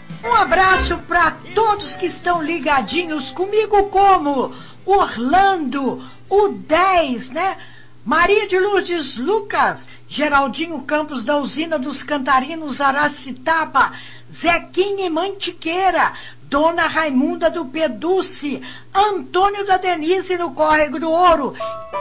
Um abraço para todos que estão ligadinhos comigo, como Orlando, o 10, né? Maria de Lourdes Lucas, Geraldinho Campos da Usina dos Cantarinos Aracitaba, Zequinha e Mantiqueira, Dona Raimunda do Peduce, Antônio da Denise no Córrego do Ouro